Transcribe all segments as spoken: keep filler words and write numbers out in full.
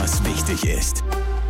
was wichtig ist.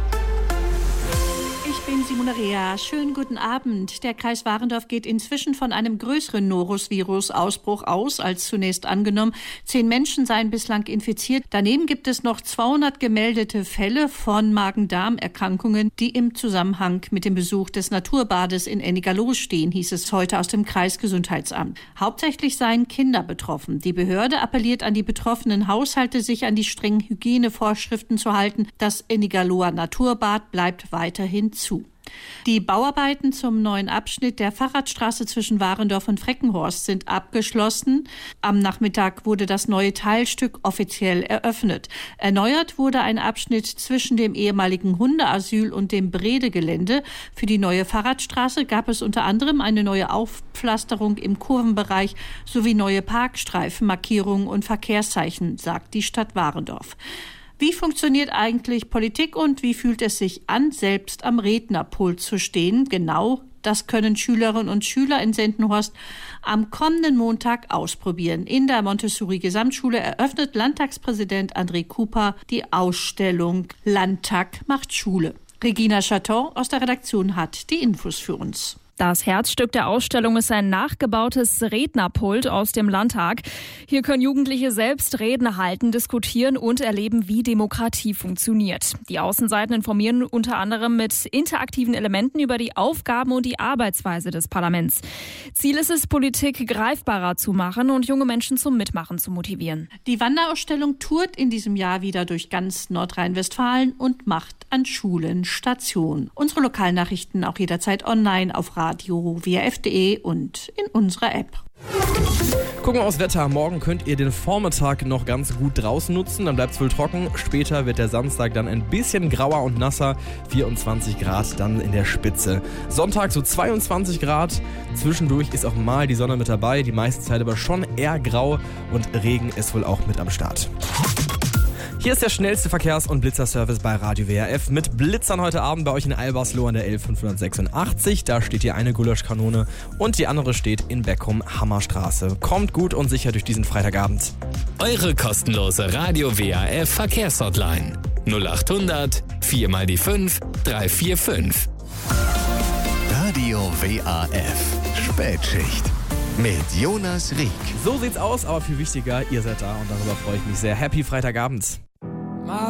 Ich bin Simone Rea. Schönen guten Abend. Der Kreis Warendorf geht inzwischen von einem größeren Norovirus-Ausbruch aus, als zunächst angenommen. Zehn Menschen seien bislang infiziert. Daneben gibt es noch zweihundert gemeldete Fälle von Magen-Darm-Erkrankungen, die im Zusammenhang mit dem Besuch des Naturbades in Ennigerloh stehen, hieß es heute aus dem Kreisgesundheitsamt. Hauptsächlich seien Kinder betroffen. Die Behörde appelliert an die betroffenen Haushalte, sich an die strengen Hygienevorschriften zu halten. Das Ennigerloher Naturbad bleibt weiterhin zu. Die Bauarbeiten zum neuen Abschnitt der Fahrradstraße zwischen Warendorf und Freckenhorst sind abgeschlossen. Am Nachmittag wurde das neue Teilstück offiziell eröffnet. Erneuert wurde ein Abschnitt zwischen dem ehemaligen Hundeasyl und dem Brede-Gelände. Für die neue Fahrradstraße gab es unter anderem eine neue Aufpflasterung im Kurvenbereich sowie neue Parkstreifen, Markierungen und Verkehrszeichen, sagt die Stadt Warendorf. Wie funktioniert eigentlich Politik und wie fühlt es sich an, selbst am Rednerpult zu stehen? Genau das können Schülerinnen und Schüler in Sendenhorst am kommenden Montag ausprobieren. In der Montessori-Gesamtschule eröffnet Landtagspräsident André Cooper die Ausstellung Landtag macht Schule. Regina Chaton aus der Redaktion hat die Infos für uns. Das Herzstück der Ausstellung ist ein nachgebautes Rednerpult aus dem Landtag. Hier können Jugendliche selbst Reden halten, diskutieren und erleben, wie Demokratie funktioniert. Die Außenseiten informieren unter anderem mit interaktiven Elementen über die Aufgaben und die Arbeitsweise des Parlaments. Ziel ist es, Politik greifbarer zu machen und junge Menschen zum Mitmachen zu motivieren. Die Wanderausstellung tourt in diesem Jahr wieder durch ganz Nordrhein-Westfalen und macht an Schulen Station. Unsere Lokalnachrichten auch jederzeit online auf Radio W R F punkt de und in unserer App. Gucken wir aufs Wetter. Morgen könnt ihr den Vormittag noch ganz gut draußen nutzen. Dann bleibt es wohl trocken. Später wird der Samstag dann ein bisschen grauer und nasser. vierundzwanzig Grad dann in der Spitze. Sonntag so zweiundzwanzig Grad. Zwischendurch ist auch mal die Sonne mit dabei. Die meiste Zeit aber schon eher grau. Und Regen ist wohl auch mit am Start. Hier ist der schnellste Verkehrs- und Blitzerservice bei Radio W R F mit Blitzern heute Abend bei euch in Albersloh an der L fünfhundertsechsundachtzig. Da steht hier eine Gulaschkanone und die andere steht in Beckum Hammerstraße. Kommt gut und sicher durch diesen Freitagabend. Eure kostenlose Radio W R F Verkehrshotline null acht hundert vier mal die fünf drei vier fünf. Radio W R F Spätschicht mit Jonas Rieck. So sieht's aus, aber viel wichtiger, ihr seid da und darüber freue ich mich sehr. Happy Freitagabend.